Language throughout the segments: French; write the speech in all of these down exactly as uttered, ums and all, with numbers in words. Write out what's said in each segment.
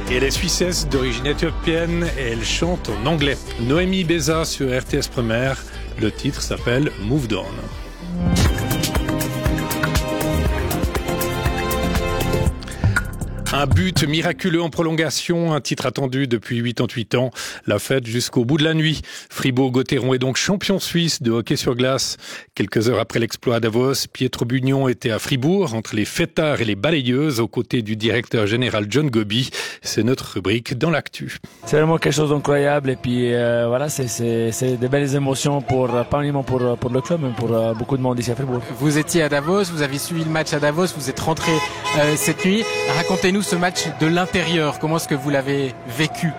Et elle est suissesse d'origine éthiopienne et elle chante en anglais. Noémie Beza sur R T S Première. Le titre s'appelle Moved On. Un but miraculeux en prolongation, un titre attendu depuis quatre-vingt-huit ans, la fête jusqu'au bout de la nuit. Fribourg-Gotteron est donc champion suisse de hockey sur glace. Quelques heures après l'exploit à Davos, Pietro Bugnon était à Fribourg, entre les fêtards et les balayeuses, aux côtés du directeur général John Gobi. C'est notre rubrique dans l'actu. C'est vraiment quelque chose d'incroyable et puis euh, voilà, c'est, c'est, c'est de belles émotions, pour, pas uniquement pour, pour le club, mais pour euh, beaucoup de monde ici à Fribourg. Vous étiez à Davos, vous avez suivi le match à Davos, vous êtes rentré euh, cette nuit. Racontez-nous ce match de l'intérieur, comment est-ce que vous l'avez vécu?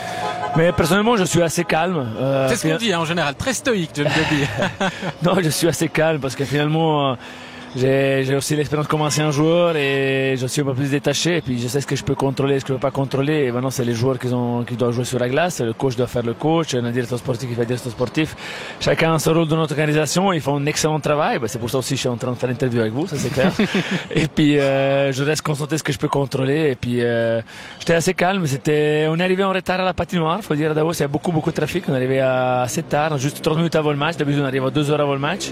Mais personnellement, je suis assez calme. Euh, c'est ce qu'on dit hein, en général, très stoïque, John Gobi. Non, je suis assez calme parce que finalement, euh, j'ai, j'ai aussi l'expérience comme ancien joueur et je suis un peu plus détaché. Et puis je sais ce que je peux contrôler, ce que je ne peux pas contrôler. Et maintenant, c'est les joueurs qui, ont, qui doivent jouer sur la glace. Le coach doit faire le coach, le directeur sportif qui fait le directeur sportif. Chacun a son rôle dans notre organisation. Ils font un excellent travail. Ben, c'est pour ça aussi que je suis en train de faire l'interview avec vous, ça c'est clair. Et puis euh, je reste concentré sur ce que je peux contrôler. Et puis euh, j'étais assez calme. C'était, on est arrivé en retard à la patinoire. Faut dire à Davos, il y a beaucoup beaucoup de trafic. On est arrivé assez tard, juste trente minutes avant le match. D'habitude, on arrive à deux heures avant le match.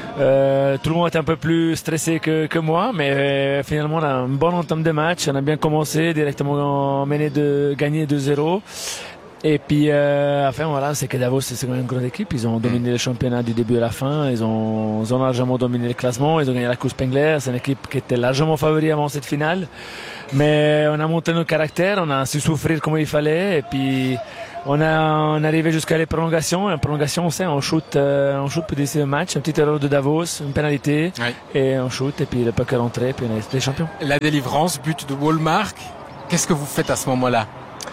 Euh, tout le monde était un peu plus stressé que, que moi, mais euh, finalement on a un bon entame de match, on a bien commencé, directement mené de gagner deux zéro. Et puis euh, enfin voilà, c'est que Davos c'est quand même une grande équipe, ils ont dominé le championnat du début à la fin, ils ont, ils ont largement dominé le classement, ils ont gagné la Coupe Spengler, c'est une équipe qui était largement favori avant cette finale. Mais on a monté nos caractères, on a su souffrir comme il fallait et puis on a on est arrivé jusqu'à les prolongations. La prolongation, on sait, on shoot, euh, on shoot pour décider le match, un petit erreur de Davos, une pénalité, oui. Et on shoot et puis le puck est rentré et puis on est les champions. La délivrance, but de Wallmark, qu'est-ce que vous faites à ce moment-là?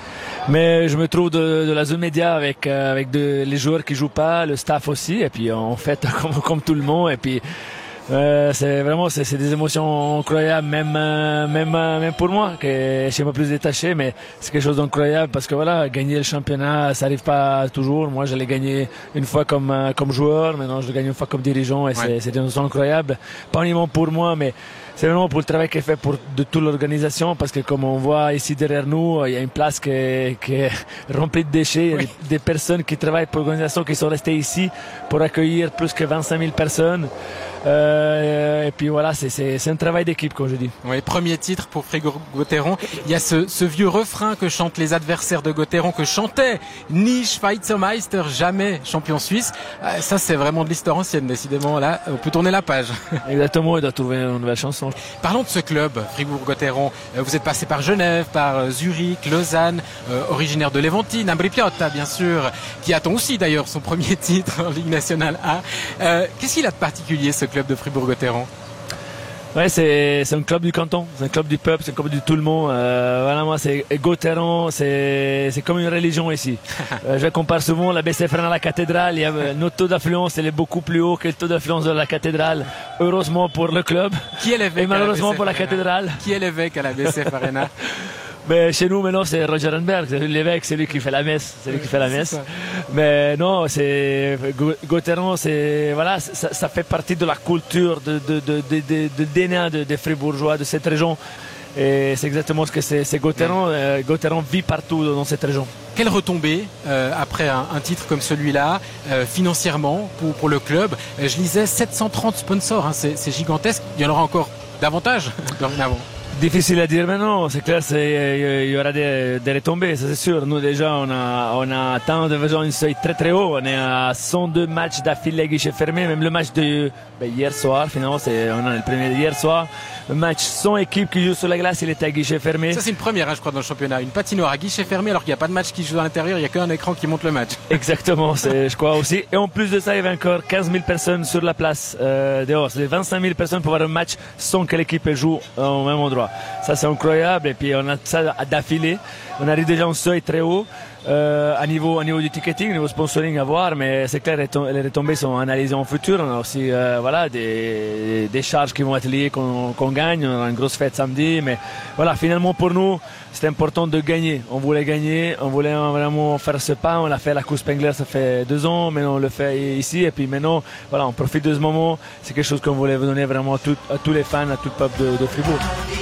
Mais je me trouve de, de la zone média avec euh, avec de, les joueurs qui jouent pas, le staff aussi, et puis on fait comme comme tout le monde et puis. Euh, c'est vraiment c'est, c'est des émotions incroyables, même euh, même euh, même pour moi que je suis un peu plus détaché, mais c'est quelque chose d'incroyable parce que voilà, gagner le championnat ça arrive pas toujours. Moi je l'ai gagné une fois comme euh, comme joueur, maintenant je le gagne une fois comme dirigeant et ouais. c'est c'est une émotion incroyable, pas uniquement pour moi mais c'est vraiment pour le travail qui est fait pour de toute l'organisation, parce que comme on voit ici derrière nous, il y a une place qui est, qui est remplie de déchets, il y a oui. des, des personnes qui travaillent pour l'organisation qui sont restées ici pour accueillir plus que vingt-cinq mille personnes. Euh, et puis voilà, c'est, c'est, c'est un travail d'équipe, comme je dis. Oui, premier titre pour Fribourg-Gotteron. Il y a ce, ce vieux refrain que chantent les adversaires de Gotteron, que chantait Nie Schweizermeister, jamais champion suisse. Euh, ça, c'est vraiment de l'histoire ancienne, décidément. Là, on peut tourner la page. Exactement, il doit trouver une nouvelle chanson. Parlons de ce club, Fribourg-Gotteron. Euh, vous êtes passé par Genève, par euh, Zurich, Lausanne, euh, originaire de Levantine, Ambri Piotta, bien sûr, qui attend aussi d'ailleurs son premier titre en Ligue nationale A. Euh, qu'est-ce qu'il a de particulier, ce club de Fribourg-Gotteron? Ouais, c'est, c'est un club du canton, c'est un club du peuple, c'est un club de tout le monde. Euh, voilà, moi, c'est Gotteron, c'est, c'est comme une religion ici. euh, je compare souvent la B C F R N à la cathédrale. Il y a, notre taux d'affluence, il est beaucoup plus haut que le taux d'affluence de la cathédrale. Heureusement pour le club. Qui est l'évêque? Et malheureusement pour la cathédrale. Qui est l'évêque à la B C F R N? Mais chez nous maintenant c'est Roger Renberg, c'est l'évêque, c'est lui qui fait la messe, c'est lui qui fait la messe. Mais non, c'est Gotteron, c'est voilà, ça, ça fait partie de la culture de de de de de, de D N A de, de Fribourgeois de cette région. Et c'est exactement ce que c'est. C'est Gotteron. Euh, Gotteron vit partout dans cette région. Quelle retombée euh, après un, un titre comme celui-là, euh, financièrement pour pour le club? euh, Je lisais sept cent trente sponsors, hein, c'est, c'est gigantesque. Il y en aura encore davantage dorénavant. Difficile à dire maintenant, c'est clair, c'est, il y aura des, des retombées, ça c'est sûr. Nous déjà, on a, on a atteint de façon une seuil très très haut. On est à cent deux matchs d'affilée guichet fermé, même le match de ben, hier soir, finalement, c'est, on a le premier d'hier soir. Un match sans équipe qui joue sur la glace, il était à guichet fermé. Ça c'est une première, hein, je crois, dans le championnat. Une patinoire à guichet fermé alors qu'il n'y a pas de match qui joue à l'intérieur, il n'y a qu'un écran qui montre le match. Exactement, c'est, je crois aussi. Et en plus de ça, il y avait encore quinze mille personnes sur la place euh, dehors. C'est vingt-cinq mille personnes pour voir un match sans que l'équipe joue au même endroit. Ça c'est incroyable et puis on a ça d'affilée. On arrive déjà en seuil très haut. Euh, à niveau à niveau du ticketing, au niveau sponsoring à voir, mais c'est clair les retombées sont analysées en futur. On a aussi euh, voilà des, des charges qui vont être liées qu'on, qu'on gagne. On a une grosse fête samedi, mais voilà, finalement pour nous c'est important de gagner. On voulait gagner, on voulait vraiment faire ce pas. On l'a fait à la Coupe Spengler, ça fait deux ans, mais on le fait ici et puis maintenant voilà, on profite de ce moment. C'est quelque chose qu'on voulait donner vraiment à, tout, à tous les fans, à tout le peuple de, de Fribourg.